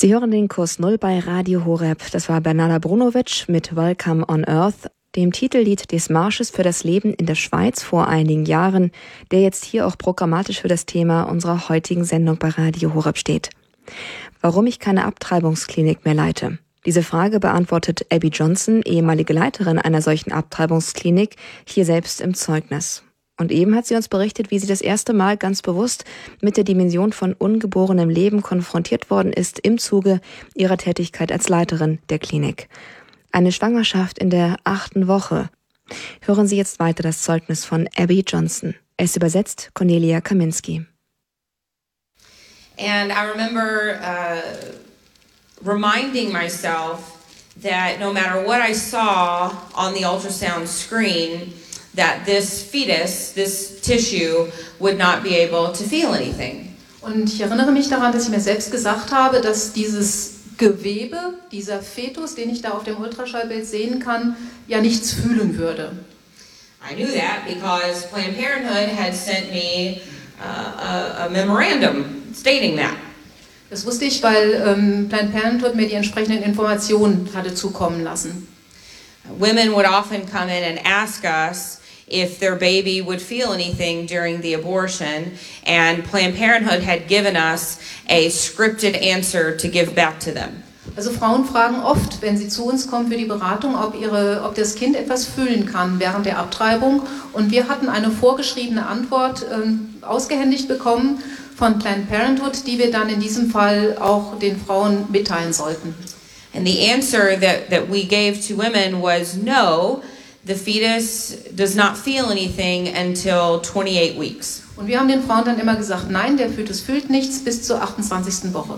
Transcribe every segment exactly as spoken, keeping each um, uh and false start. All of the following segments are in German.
Sie hören den Kurs Null bei Radio Horeb. Das war Bernarda Brunovic mit Welcome on Earth, dem Titellied des Marsches für das Leben in der Schweiz vor einigen Jahren, der jetzt hier auch programmatisch für das Thema unserer heutigen Sendung bei Radio Horeb steht. Warum ich keine Abtreibungsklinik mehr leite? Diese Frage beantwortet Abby Johnson, ehemalige Leiterin einer solchen Abtreibungsklinik, hier selbst im Zeugnis. Und eben hat sie uns berichtet, wie sie das erste Mal ganz bewusst mit der Dimension von ungeborenem Leben konfrontiert worden ist im Zuge ihrer Tätigkeit als Leiterin der Klinik. Eine Schwangerschaft in der achten Woche. Hören Sie jetzt weiter das Zeugnis von Abby Johnson. Es übersetzt Cornelia Kaminski. And I remember uh, reminding myself that no matter what I saw on the ultrasound screen, that this fetus, this tissue, would not be able to feel anything. Und ich erinnere mich daran, dass ich mir selbst gesagt habe, dass dieses Gewebe, dieser Fetus, den ich da auf dem Ultraschallbild sehen kann, ja nichts fühlen würde. I knew that because Planned Parenthood had sent me uh, a, a memorandum stating that. Das wusste ich, weil ähm, Planned Parenthood mir die entsprechenden Informationen hatte zukommen lassen. Women would often come in and ask us if their baby would feel anything during the abortion, and Planned Parenthood had given us a scripted answer to give back to them. Also Frauen fragen oft, wenn sie zu uns kommen für die Beratung, ob, ihre, ob das Kind etwas fühlen kann während der Abtreibung. Und wir hatten eine vorgeschriebene Antwort ähm, ausgehändigt bekommen von Planned Parenthood, die wir dann in diesem Fall auch den Frauen mitteilen sollten. And the answer that, that we gave to women was no, the fetus does not feel anything until twenty-eight weeks. Und wir haben den Frauen dann immer gesagt, nein, der Fötus fühlt nichts bis zur achtundzwanzigsten Woche.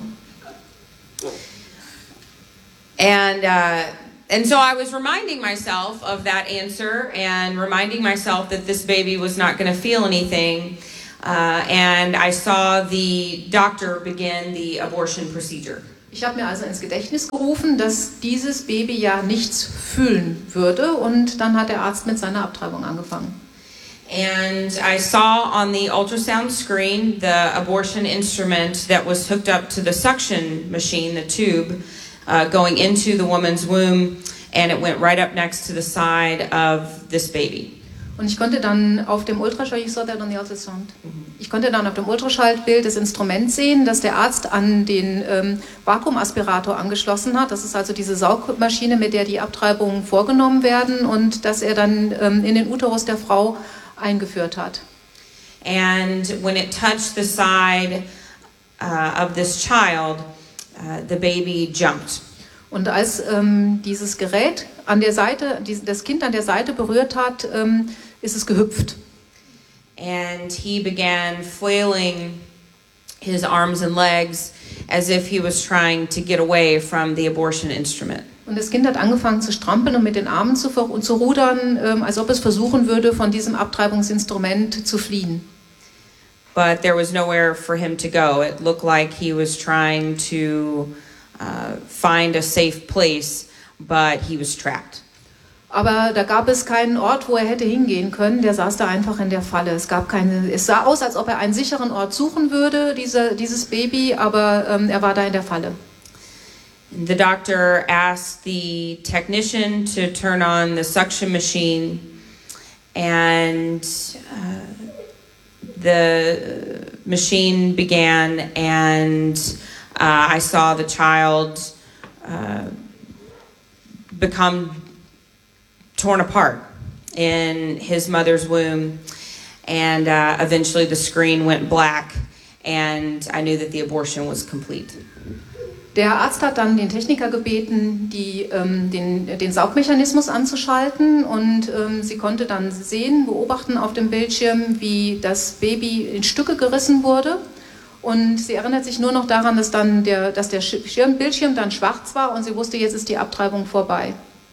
And uh, and so I was reminding myself of that answer and reminding myself that this baby was not going to feel anything. Uh, and I saw the doctor begin the abortion procedure. Ich habe mir also ins Gedächtnis gerufen, dass dieses Baby ja nichts fühlen würde, und dann hat der Arzt mit seiner Abtreibung angefangen. And I saw on the ultrasound screen the abortion instrument that was hooked up to the suction machine, the tube, uh, going into the woman's womb, and it went right up next to the side of this baby. Und ich konnte dann auf dem Ultraschall, ich saw that on the ultrasound. Ich konnte dann auf dem Ultraschallbild das Instrument sehen, das der Arzt an den ähm, Vakuumaspirator angeschlossen hat. Das ist also diese Saugmaschine, mit der die Abtreibungen vorgenommen werden, und das er dann ähm, in den Uterus der Frau eingeführt hat. And when it touched the side uh, of this child, uh, the baby jumped. Und als ähm, dieses Gerät an der Seite, die, das Kind an der Seite berührt hat, ähm, ist es gehüpft. And he began flailing his arms and legs as if he was trying to get away from the abortion instrument. Und das Kind hat angefangen zu strampeln und mit den Armen zu, und zu rudern, ähm, als ob es versuchen würde, von diesem Abtreibungsinstrument zu fliehen. But there was nowhere for him to go. It looked like he was trying to uh, find a safe place, but he was trapped. Aber da gab es keinen Ort, wo er hätte hingehen können. Der saß da einfach in der Falle. Es gab keine, es sah aus, als ob er einen sicheren Ort suchen würde, diese, dieses Baby, aber ähm, er war da in der Falle. The doctor asked the technician to turn on the suction machine, and uh, the machine began, and uh, I saw the child uh, become torn apart in his mother's womb, and uh, eventually the screen went black, and I knew that the abortion was complete. Der Arzt hat dann den Techniker gebeten, die, ähm, den, den Saugmechanismus anzuschalten, und ähm, sie konnte dann sehen, beobachten auf dem Bildschirm, wie das Baby in Stücke gerissen wurde, und sie erinnert sich nur noch daran, dass, dann der, dass der Schirm, Bildschirm dann schwarz war, und sie wusste, jetzt ist die Abtreibung vorbei.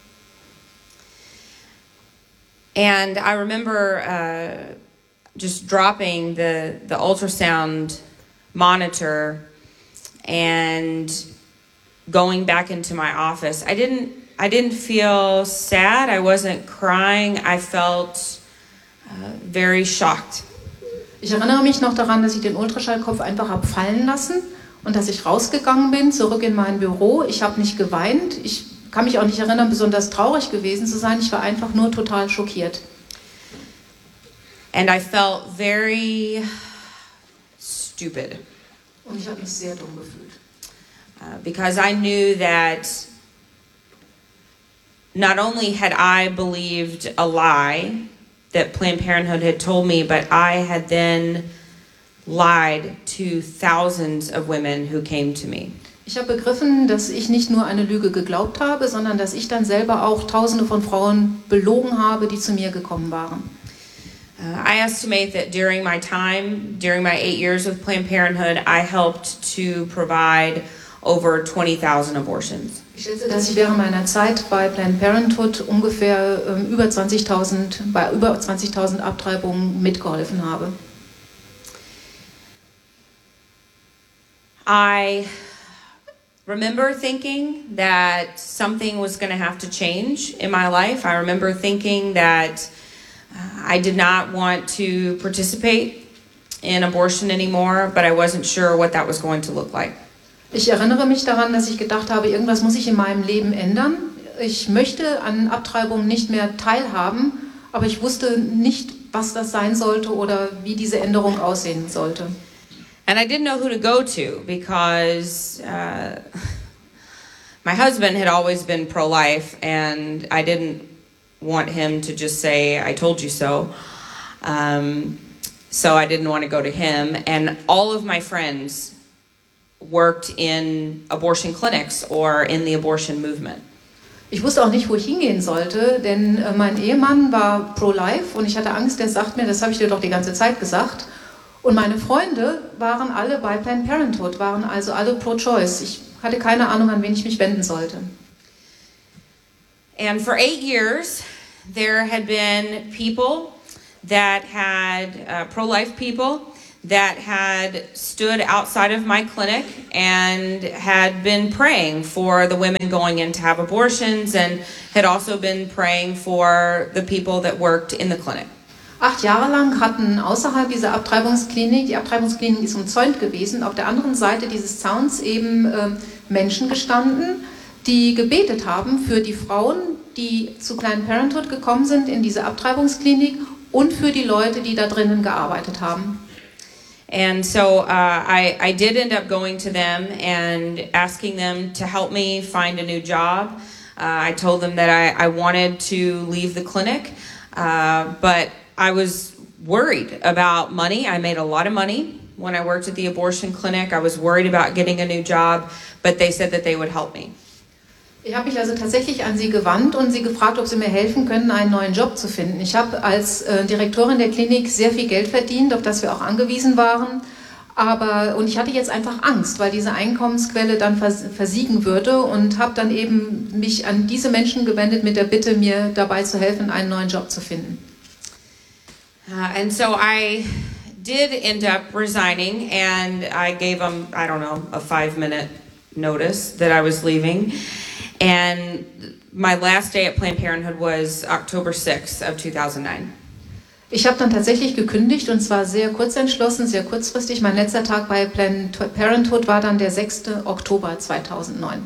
And I remember uh, just dropping the, the ultrasound monitor and going back into my office. I didn't I didn't feel sad. I wasn't crying. I felt uh, very shocked. Ich erinnere mich noch daran, dass ich den Ultraschallkopf einfach habe fallen lassen, Und dass ich rausgegangen bin, zurück in mein Büro, ich habe nicht geweint, ich kann mich auch nicht erinnern, besonders traurig gewesen zu sein, ich war einfach nur total schockiert. And I felt very stupid. Und ich habe mich sehr dumm gefühlt. Uh, because I knew that not only had I believed a lie that Planned Parenthood had told me, but I had then lied to thousands of women who came to me. Ich habe begriffen, dass ich nicht nur eine Lüge geglaubt habe, sondern dass ich dann selber auch Tausende von Frauen belogen habe, die zu mir gekommen waren. Uh, I estimate that during my time, during my eight years with Planned Parenthood, I helped to provide over twenty thousand abortions. Ich schätze, dass ich während meiner Zeit bei Planned Parenthood ungefähr ähm, über zwanzigtausend, bei über zwanzigtausend Abtreibungen mitgeholfen habe. I remember thinking that something was going to have to change in my life. I remember thinking that uh, I did not want to participate in abortion anymore, but I wasn't sure what that was going to look like. Ich erinnere mich daran, dass ich gedacht habe, irgendwas muss ich in meinem Leben ändern. Ich möchte an Abtreibungen nicht mehr teilhaben, aber ich wusste nicht, was das sein sollte oder wie diese Änderung aussehen sollte. And I didn't know who to go to because uh, my husband had always been pro-life and I didn't want him to just say, I told you so. Um, so I didn't want to go to him. And all of my friends worked in abortion clinics or in the abortion movement. Ich wusste auch nicht, wo ich hingehen sollte, denn äh, mein Ehemann war pro-life und ich hatte Angst, der sagt mir, das habe ich dir doch die ganze Zeit gesagt. Und meine Freunde waren alle bei Planned Parenthood, waren also alle pro-choice. Ich hatte keine Ahnung, an wen ich mich wenden sollte. And for eight years, there had been people that had, uh, pro-life people, that had stood outside of my clinic and had been praying for the women going in to have abortions and had also been praying for the people that worked in the clinic. Acht Jahre lang hatten außerhalb dieser Abtreibungsklinik, die Abtreibungsklinik ist umzäunt gewesen, auf der anderen Seite dieses Zauns eben äh, Menschen gestanden, die gebetet haben für die Frauen, die zu Planned Parenthood gekommen sind in diese Abtreibungsklinik und für die Leute, die da drinnen gearbeitet haben. And so uh, I, I did end up going to them and asking them to help me find a new job. Uh, I told them that I, I wanted to leave the clinic, uh, but I was worried about money. I made a lot of money when I worked at the abortion clinic. I was worried about getting a new job, but they said that they would help me. Ich habe mich also tatsächlich an sie gewandt und sie gefragt, ob sie mir helfen können, einen neuen Job zu finden. Ich habe als äh, Direktorin der Klinik sehr viel Geld verdient, auf das wir auch angewiesen waren. Aber, und ich hatte jetzt einfach Angst, weil diese Einkommensquelle dann vers versiegen würde und habe dann eben mich an diese Menschen gewendet mit der Bitte, mir dabei zu helfen, einen neuen Job zu finden. Uh, and so I did end up resigning and I gave them, I don't know, a five minute notice that I was leaving. And my last day at Planned Parenthood was October sixth of two thousand nine. Ich habe dann tatsächlich gekündigt und zwar sehr kurzentschlossen, sehr kurzfristig. Mein letzter Tag bei Planned Parenthood war dann der sechster Oktober zweitausendneun.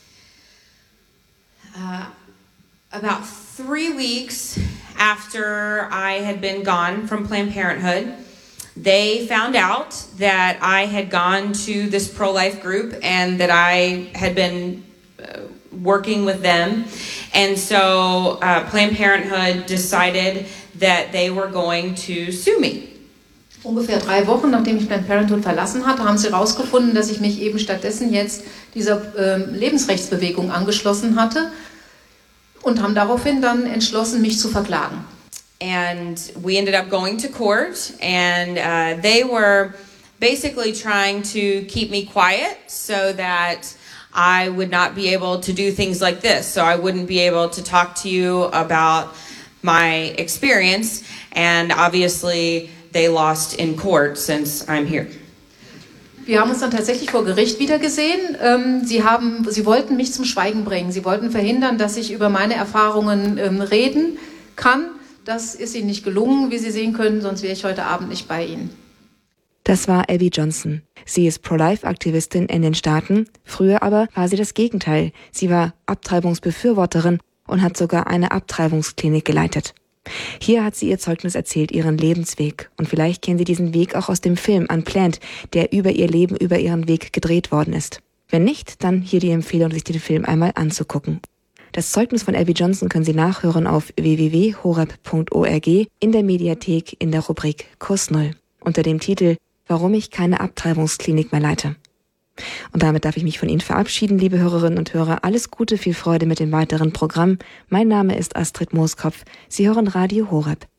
Uh, about three weeks after I had been gone from Planned Parenthood, they found out that I had gone to this pro-life group and that I had been uh, working with them. And so uh, Planned Parenthood decided that they were going to sue me. Ungefähr drei Wochen, nachdem ich Planned Parenthood verlassen hatte, haben sie herausgefunden, dass ich mich eben stattdessen jetzt dieser äh, Lebensrechtsbewegung angeschlossen hatte und haben daraufhin dann entschlossen, mich zu verklagen. And we ended up going to court and uh, they were basically trying to keep me quiet so that I would not be able to do things like this. So I wouldn't be able to talk to you about my experience. And obviously they lost in court since I'm here. Wir haben uns dann tatsächlich vor Gericht wiedergesehen. Ähm, sie, haben, sie wollten mich zum Schweigen bringen. Sie wollten verhindern, dass ich über meine Erfahrungen ähm, reden kann. Das ist ihnen nicht gelungen, wie Sie sehen können, sonst wäre ich heute Abend nicht bei Ihnen. Das war Abby Johnson. Sie ist Pro-Life-Aktivistin in den Staaten, früher aber war sie das Gegenteil. Sie war Abtreibungsbefürworterin und hat sogar eine Abtreibungsklinik geleitet. Hier hat sie ihr Zeugnis erzählt, ihren Lebensweg. Und vielleicht kennen Sie diesen Weg auch aus dem Film Unplanned, der über ihr Leben, über ihren Weg gedreht worden ist. Wenn nicht, dann hier die Empfehlung, sich den Film einmal anzugucken. Das Zeugnis von Abby Johnson können Sie nachhören auf w w w punkt horeb punkt org in der Mediathek in der Rubrik Kurs Null unter dem Titel Warum ich keine Abtreibungsklinik mehr leite. Und damit darf ich mich von Ihnen verabschieden, liebe Hörerinnen und Hörer. Alles Gute, viel Freude mit dem weiteren Programm. Mein Name ist Astrid Mooskopf. Sie hören Radio Horeb.